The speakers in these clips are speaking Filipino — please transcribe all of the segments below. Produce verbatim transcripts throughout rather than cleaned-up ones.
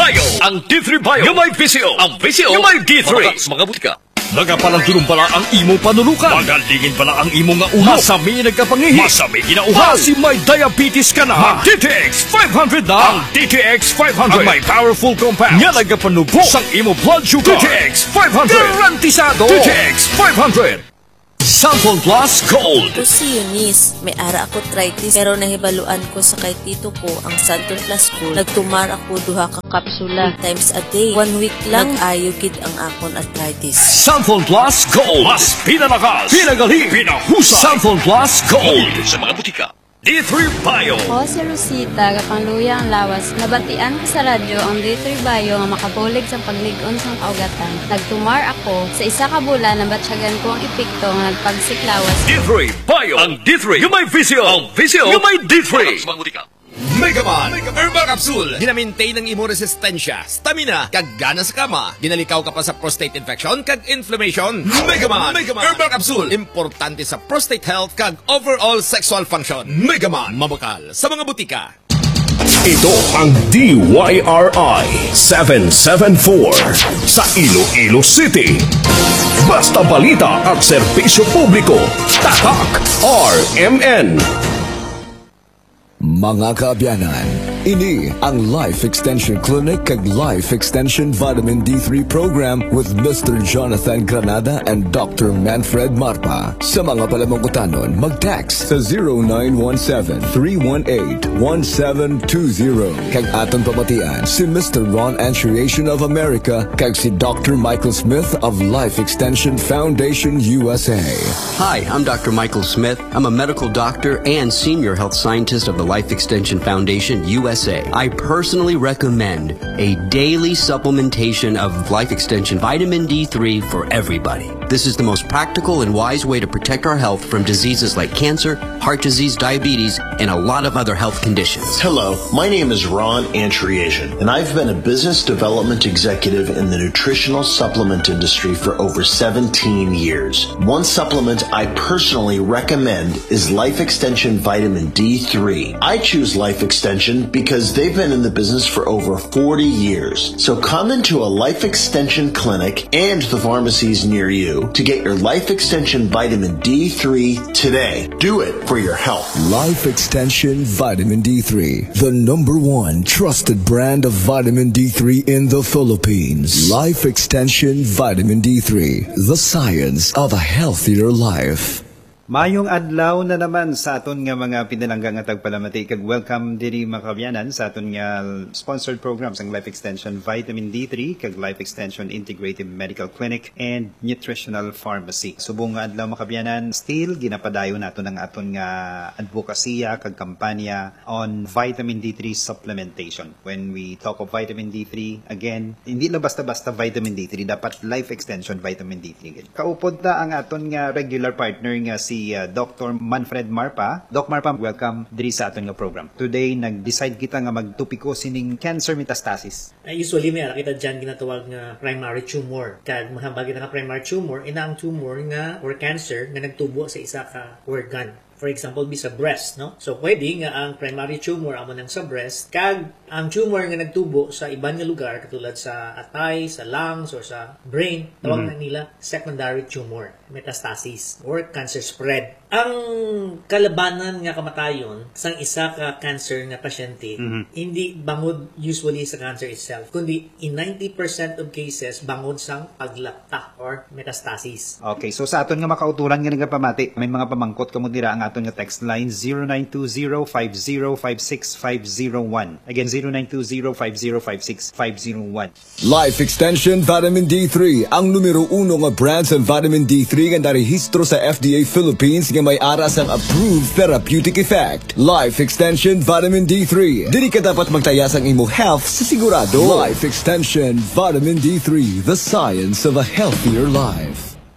Bio. Ang D three Bio. Yung may Visio. Ang Visio. Yung may D three. Mga butika. Nagapalang pala ang imo panulukan. Magalingin pala ang imo nga ulo. Masami nagkapangihi. Masami ginauhaw. Kasi may diabetes ka na. Mag D T X five hundred na. Ang D T X five hundred. Ang may powerful compound. Nga nagapanubo sang imo blood sugar. D T X five hundred. Garantisado. D T X five hundred. Sample Plus Gold. Ako si Eunice, may ara ako arthritis pero nahibaluan ko sa kay tito ko ang Sample Plus Gold. Nagtumar ako duha ka kapsula times a day. One week lang ayugid ang akon arthritis. Sample Plus Gold. Mas pinalakas, pinagaling, pinahusay. Sample Plus Gold. Sa mga butika. D three Bio. Ako si Rosita, kapangluya ang lawas. Nabatian ko sa radyo ang D three Bio nga makabulig sa pagligon sa kaugatan. Nagtumar ako sa isa ka bulan na batsyagan ko ang epekto nga nagpagsiklawas. D three Bio. Ang D three. Yung may Visio. Ang Visio. Yung may D three. Megaman Herbal Capsule. Ginamintain ng imo resistensya, stamina, kag gana sa kama. Ginalikaw ka pa sa prostate infection kag inflammation. Megaman Herbal Capsule. Importante sa prostate health kag overall sexual function. Megaman. Mabakal sa mga butika. Ito ang D Y R I seven seven four sa Iloilo City. Basta balita at serbisyo publiko. Tatak R M N. Mga kaabyanan, ini ang Life Extension Clinic kag Life Extension Vitamin D three Program with Mister Jonathan Granada and Doctor Manfred Marpa. Sa mga palamangkutanon, mag-text sa zero nine one seven, three one eight, one seven two zero. Kag aton pamatian si Mister Ron Anchuriation of America kag si Doctor Michael Smith of Life Extension Foundation U S A. Hi, I'm Doctor Michael Smith. I'm a medical doctor and senior health scientist of the Life Extension Foundation U S A. I personally recommend a daily supplementation of Life Extension Vitamin D three for everybody. This is the most practical and wise way to protect our health from diseases like cancer, heart disease, diabetes, and a lot of other health conditions. Hello, my name is Ron Anchuriation, and I've been a business development executive in the nutritional supplement industry for over seventeen years. One supplement I personally recommend is Life Extension Vitamin D three. I choose Life Extension because they've been in the business for over forty years. So come into a Life Extension clinic and the pharmacies near you to get your Life Extension Vitamin D three today. Do it for your health. Life Extension Vitamin D three, the number one trusted brand of vitamin D three in the Philippines. Life Extension Vitamin D three, the science of a healthier life. Mayong adlaw na naman sa aton nga mga pinalangga nga tagpalamati kag welcome diri mga kabyanan sa aton nga sponsored programs ang Life Extension Vitamin D three kag Life Extension Integrative Medical Clinic and Nutritional Pharmacy. Subong nga adlaw mga kabyanan, still ginapadayon nato ang aton nga advokasya kag kampanya on vitamin D three supplementation. When we talk of vitamin D three, again, hindi lang basta-basta vitamin D three, dapat Life Extension Vitamin D three. Kaupod ta ang aton nga regular partner nga si si uh, Doctor Manfred Marpa. Doc Marpa, welcome diri sa aton nga program. Today, nag-decide kita nga magtupiko sining cancer metastasis. Uh, usually, may kita dyan ginatawag nga primary tumor. Kaya mahambagi na nga primary tumor, ina ang tumor nga or cancer nga nagtubo sa isa ka organ. For example, be sa breast, no? So, pwede nga ang primary tumor amo nang sa breast, kag ang tumor nga nagtubo sa iban nga lugar, katulad sa atay, sa lungs, or sa brain, tawag mm-hmm. na nila secondary tumor, metastasis, or cancer spread. Ang kalabanan nga kamatayon sang isa ka cancer nga pasyente, mm-hmm. hindi bangod usually sa cancer itself, kundi in ninety percent of cases, bangod sang paglapta or metastasis. Okay, so sa aton nga makauturan nga nagapamati, may mga pamangkot kamo dira ang aton nga text line zero nine two zero, five zero five six, five zero one. Again, zero nine two zero, five zero five six, five zero one. Life Extension Vitamin D three, ang numero uno nga brand sa vitamin D three nga narehistro sa F D A Philippines nga may aras ang approved therapeutic effect. Life Extension Vitamin D three. Dili ka dapat magtayas ang imo health sa sigurado. Life Extension Vitamin D three, the science of a healthier life.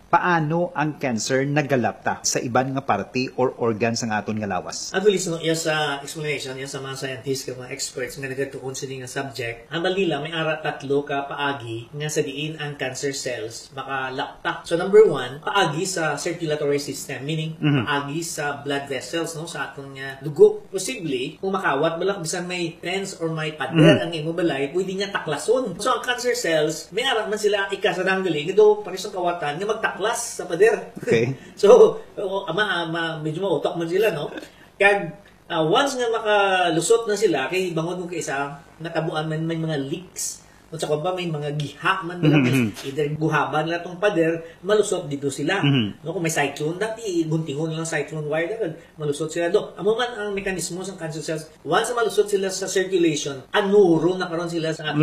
paano ang cancer nagalapta sa iban nga parte or organ sa aton nga lawas? At least, no, iya sa explanation, iya sa mga scientists, ka mga experts nga nagatuon sa nga subject, ang balila, may ara tatlo ka paagi nga sa diin ang cancer cells makalapta. So, number one, paagi sa circulatory system, meaning mm-hmm. paagi sa blood vessels, no, sa atong nga dugo. Posibly, kung makawat, balak bisan may tens or may pader mm-hmm. ang imo balay, pwede niya taklason. So, ang cancer cells, may ara man sila ikasadanggaling, ito, paris ang kawatan, nga magtaklas sa pader. Okay. So, ama, ama, medyo mautok man sila, no? Kag, uh, once nga makalusot na sila, kay bangon mo kay isa, natabuan man may mga leaks. At saka ba may mga giha man nila, mm-hmm. either guhaban nila tong pader, malusot dito sila. Mm-hmm. No, kung may cyclone, dati guntingon lang cyclone wire, dahil malusot sila do. Amo man ang mekanismo sa cancer cells, once malusot sila sa circulation, anuro na karon sila sa